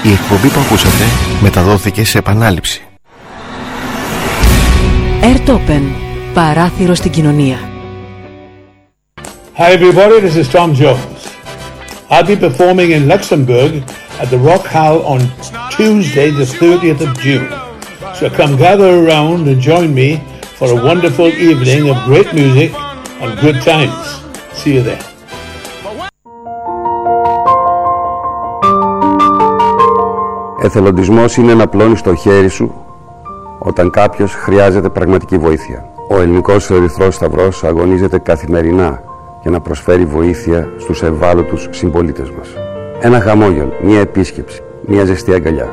Η εκπομπή που ακούσατε μεταδόθηκε σε επανάληψη. Airtopen, παράθυρο στην κοινωνία. Hi everybody, this is Tom Jones. I'll be performing in Luxembourg at the Rock Hall on Tuesday the 30th of June. So come gather around and join me for a wonderful evening of great music and good times. See you there. Εθελοντισμός είναι να πλώνεις το χέρι σου όταν κάποιος χρειάζεται πραγματική βοήθεια. Ο Ελληνικός Ερυθρός Σταυρός αγωνίζεται καθημερινά για να προσφέρει βοήθεια στους ευάλωτους συμπολίτες μας. Ένα χαμόγελο, μία επίσκεψη, μία ζεστή αγκαλιά.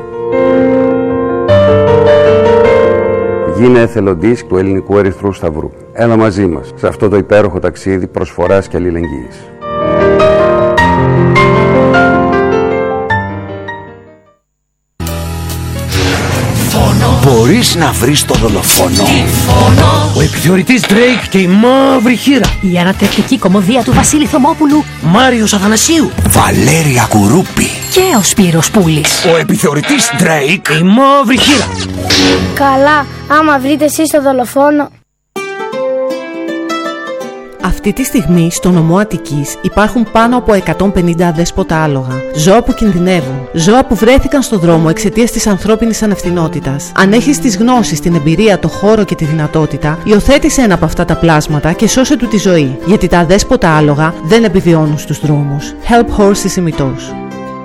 Γίνε εθελοντής του Ελληνικού Ερυθρού Σταυρού. Έλα μαζί μας σε αυτό το υπέροχο ταξίδι προσφοράς και αλληλεγγύης. Μπορείς να βρεις το δολοφόνο. Ο επιθεωρητής Drake και η μαύρη χήρα. Η ανατρεπτική κωμωδία του Βασίλη Θωμόπουλου. Μάριος Αθανασίου. Βαλέρια Κουρούπη. Και ο Σπύρος Πούλης. Ο επιθεωρητής Drake, η μαύρη χήρα. Καλά, άμα βρείτε εσείς το δολοφόνο. Αυτή τη στιγμή στο νομό Αττικής υπάρχουν πάνω από 150 αδέσποτα άλογα. Ζώα που κινδυνεύουν. Ζώα που βρέθηκαν στο δρόμο εξαιτίας της ανθρώπινης ανευθυνότητας. Αν έχεις τις γνώσεις, την εμπειρία, το χώρο και τη δυνατότητα, υιοθέτησε ένα από αυτά τα πλάσματα και σώσε του τη ζωή. Γιατί τα αδέσποτα άλογα δεν επιβιώνουν στους δρόμους. Help Horses ημιτός.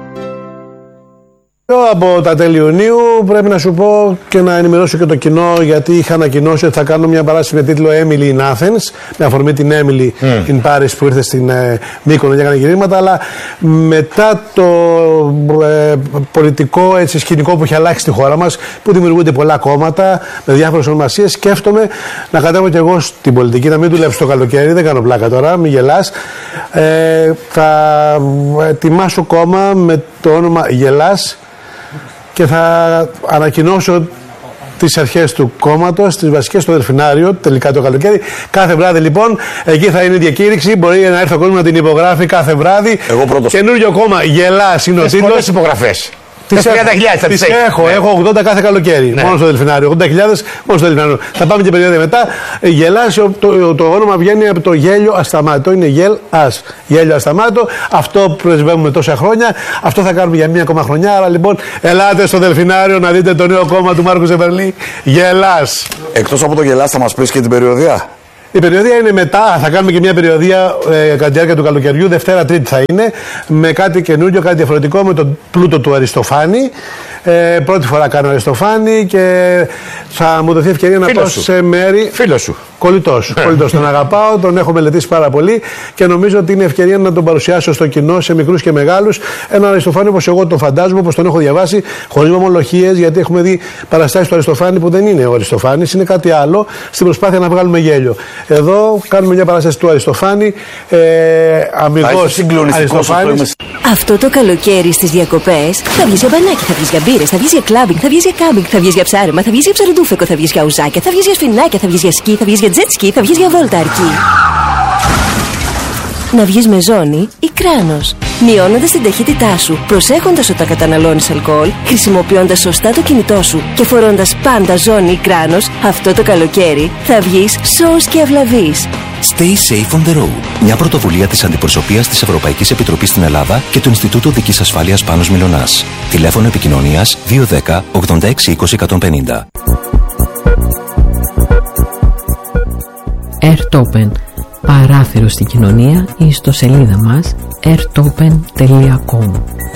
Από τα τέλη Ιουνίου πρέπει να σου πω και να ενημερώσω και το κοινό, γιατί είχα ανακοινώσει ότι θα κάνω μια παράσταση με τίτλο Emily in Athens, με αφορμή την Emily in Paris που ήρθε στην Μύκονο και έκανε γυρίσματα, αλλά μετά το πολιτικό σκηνικό που έχει αλλάξει στη χώρα μας, που δημιουργούνται πολλά κόμματα με διάφορες ονομασίες, σκέφτομαι να κατέβω κι εγώ στην πολιτική, να μην δουλέψω το καλοκαίρι, δεν κάνω πλάκα τώρα, μην γελάς. Θα ετοιμάσω κόμμα με το όνομα Γελάς και θα ανακοινώσω τις αρχές του κόμματος, τις βασικές στο Δελφινάριο, τελικά το καλοκαίρι. Κάθε βράδυ λοιπόν, εκεί θα είναι η διακήρυξη. Μπορεί να έρθει ο κόσμος να την υπογράφει κάθε βράδυ. Εγώ πρώτος. Καινούριο κόμμα, Γελάς είναι ο τίτλος. Πολλές υπογραφές. Τις έχω 80 κάθε καλοκαίρι. Ναι. Μόνο στο Δελφινάριο. 80.000 μόνο στο Δελφινάριο. Θα πάμε και περίοδο μετά. Γελάς, το όνομα βγαίνει από το γέλιο ασταμάτητο. Είναι γελ-ας. Γέλιο ασταμάτητο. Αυτό πρεσβεύουμε τόσα χρόνια. Αυτό θα κάνουμε για μία ακόμα χρονιά. Άρα λοιπόν, ελάτε στο Δελφινάριο να δείτε το νέο κόμμα του Μάρκου Ζεμπερλή. Γελάς. Εκτός από το Γελάς, θα μας πεις και την περιοδία. Η περιοδία είναι μετά, θα κάνουμε και μια περιοδία κατά τη διάρκεια του καλοκαιριού, Δευτέρα Τρίτη θα είναι, με κάτι καινούριο, κάτι διαφορετικό, με τον πλούτο του Αριστοφάνη. Πρώτη φορά κάνω Αριστοφάνη και θα μου δοθεί ευκαιρία να πάω σε μέρη. Φίλος σου. Κολλητός. Τον αγαπάω, τον έχω μελετήσει πάρα πολύ και νομίζω ότι είναι ευκαιρία να τον παρουσιάσω στο κοινό, σε μικρούς και μεγάλους. Έναν Αριστοφάνη όπως εγώ τον φαντάζομαι, όπως τον έχω διαβάσει, χωρίς μομολογίες, γιατί έχουμε δει παραστάσεις του Αριστοφάνη που δεν είναι ο Αριστοφάνης, είναι κάτι άλλο, στην προσπάθεια να βγάλουμε γέλιο. Εδώ κάνουμε μια παράσταση του Αριστοφάνη, αμυγός Αριστοφάνης. Αυτό το καλοκαίρι στις διακοπές θα βγεις για μπανάκι, θα βγεις για μπύρες, θα βγεις για κλάμπινγκ, θα βγεις για κάμπινγκ, θα βγεις για ψάρεμα, θα βγεις για ψαροντούφεκο, θα βγεις για ουζάκια, θα βγεις για σφινάκια, θα βγεις για σκι, θα βγεις για τζετ σκι, θα βγεις για βόλτα αρκή. Να βγεις με ζώνη ή κράνος, μειώνοντας την ταχύτητά σου, προσέχοντας όταν καταναλώνεις αλκοόλ, χρησιμοποιώντας σωστά το κινητό σου και φορώντας πάντα ζώνη ή κράνος, αυτό το καλοκαίρι θα βγεις σώος και αυλαβής. Stay safe on the road. Μια πρωτοβουλία της Αντιπροσωπείας της Ευρωπαϊκής Επιτροπής στην Ελλάδα και του Ινστιτούτου Δικής Ασφάλειας Πάνος Μιλωνάς. Τηλέφωνο επικοινωνίας 210 86 20 150. Airtopen, παράθυρο στην κοινωνία, η ιστοσελίδα μας airtopen.com.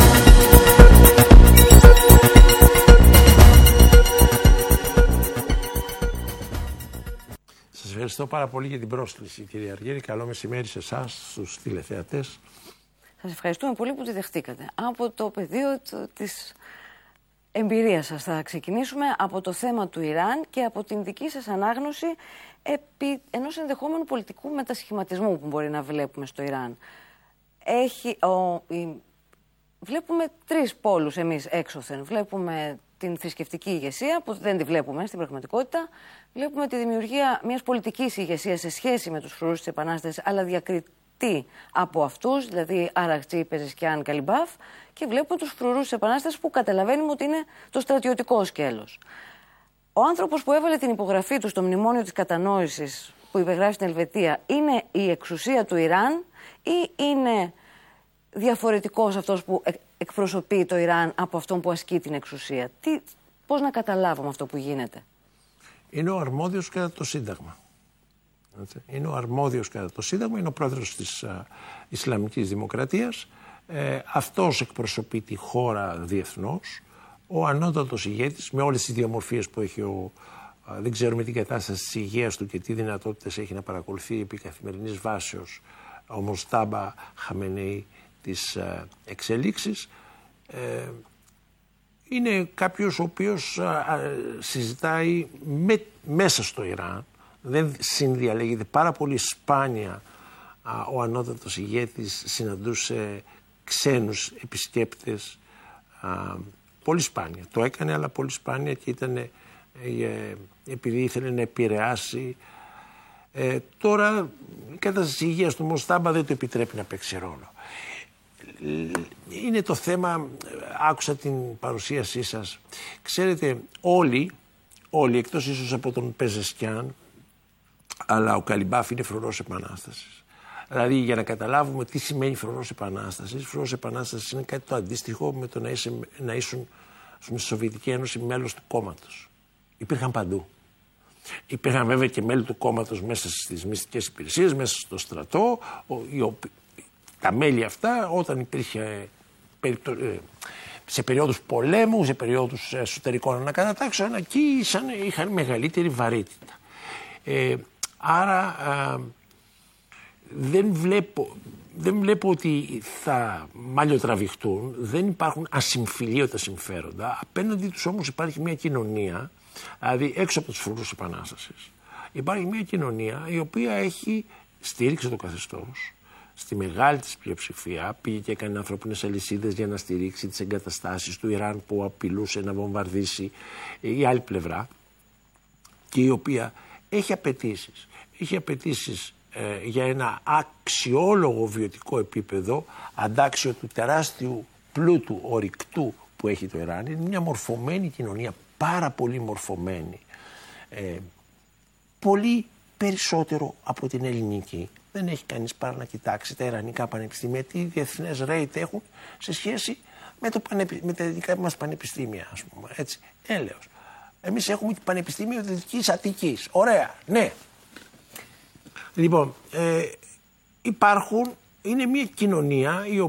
Σας ευχαριστώ πάρα πολύ για την πρόσκληση, κυρία Αργύρη. Καλό μεσημέρι σε εσάς, στους τηλεθεατές. Σας ευχαριστούμε πολύ που τη δεχτήκατε. Από το πεδίο της εμπειρίας σας θα ξεκινήσουμε, από το θέμα του Ιράν και από την δική σας ανάγνωση επί ενός ενδεχόμενου πολιτικού μετασχηματισμού που μπορεί να βλέπουμε στο Ιράν. Βλέπουμε τρεις πόλους εμείς έξωθεν. Βλέπουμε την θρησκευτική ηγεσία, που δεν τη βλέπουμε στην πραγματικότητα. Βλέπουμε τη δημιουργία μιας πολιτικής ηγεσίας σε σχέση με τους φρουρούς της Επανάστασης, αλλά αρκετοί από αυτούς, δηλαδή Αραχτζή, Πεζεσκιάν, Καλιμπάφ, και βλέπουμε τους φρουρούς της Επανάστασης που καταλαβαίνουμε ότι είναι το στρατιωτικό σκέλος. Ο άνθρωπος που έβαλε την υπογραφή του στο μνημόνιο της κατανόησης που υπεγράφει στην Ελβετία είναι η εξουσία του Ιράν ή είναι διαφορετικός αυτός που εκπροσωπεί το Ιράν από αυτόν που ασκεί την εξουσία? Πώς να καταλάβουμε αυτό που γίνεται? Είναι ο αρμόδιος κατά το Σύνταγμα. Είναι ο αρμόδιος κατά το Σύνταγμα, είναι ο πρόεδρος της Ισλαμικής Δημοκρατίας. Αυτός εκπροσωπεί τη χώρα διεθνώς. Ο ανώτατος ηγέτης, με όλες τις διαμορφίες που έχει δεν ξέρουμε την κατάσταση της υγείας του και τι δυνατότητες έχει να παρακολουθεί επί καθημερινής βάσεως ο Μοστάμπα Χαμενεή τις εξελίξεις. Είναι κάποιος ο οποίος συζητάει μέσα στο Ιράν. Δεν συνδιαλέγεται. Πάρα πολύ σπάνια ο ανώτατος ηγέτης συναντούσε ξένους επισκέπτες. Πολύ σπάνια. Το έκανε, αλλά πολύ σπάνια, και ήταν επειδή ήθελε να επηρεάσει. Τώρα η κατάσταση της υγείας του Μοστάμπα δεν το επιτρέπει να παίξει ρόλο. Είναι το θέμα, άκουσα την παρουσίασή σας. Ξέρετε, όλοι εκτός ίσως από τον Πεζεσκιάν, αλλά ο Καλιμπάφ είναι φρουρός επανάστασης. Δηλαδή, για να καταλάβουμε τι σημαίνει φρουρός επανάστασης, φρουρός επανάστασης είναι κάτι το αντίστοιχο με το να ήσουν στη Σοβιετική Ένωση μέλος του κόμματος. Υπήρχαν παντού. Υπήρχαν βέβαια και μέλη του κόμματος μέσα στις μυστικές υπηρεσίες, μέσα στο στρατό. Τα μέλη αυτά, όταν υπήρχε σε περίοδους πολέμου, σε περίοδους εσωτερικών ανακατατάξεων, εκεί είχαν μεγαλύτερη βαρύτητα. Άρα δεν βλέπω ότι θα μαλλιοτραβηχτούν, δεν υπάρχουν ασυμφιλίωτα συμφέροντα. Απέναντι τους όμως υπάρχει μια κοινωνία, δηλαδή έξω από τους φρουρούς επανάστασης, υπάρχει μια κοινωνία η οποία έχει στήριξει το καθεστώς. Στη μεγάλη της πλειοψηφία πήγε και έκανε ανθρώπινες αλυσίδες για να στηρίξει τις εγκαταστάσεις του Ιράν που απειλούσε να βομβαρδίσει η άλλη πλευρά, και η οποία έχει απαιτήσεις. Έχει απαιτήσεις για ένα αξιόλογο βιωτικό επίπεδο, αντάξιο του τεράστιου πλούτου ορυκτού που έχει το Ιράν. Είναι μια μορφωμένη κοινωνία, πάρα πολύ μορφωμένη, πολύ περισσότερο από την ελληνική. Δεν έχει κανείς παρά να κοιτάξει τα ιρανικά πανεπιστήμια, τι διεθνές rate έχουν σε σχέση με τα δικά μας πανεπιστήμια, ας πούμε, έτσι, έλεος. Εμείς έχουμε πανεπιστήμιο Δυτικής Αττικής. Ωραία, ναι. Λοιπόν, είναι μια κοινωνία η οποία